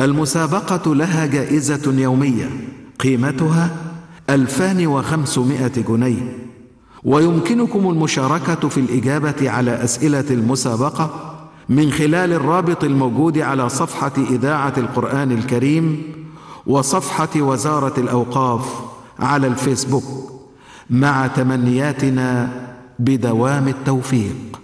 المسابقة لها جائزة يومية قيمتها 2500 جنيه، ويمكنكم المشاركة في الإجابة على أسئلة المسابقة من خلال الرابط الموجود على صفحة إذاعة القرآن الكريم وصفحة وزارة الأوقاف على الفيسبوك، مع تمنياتنا بدوام التوفيق.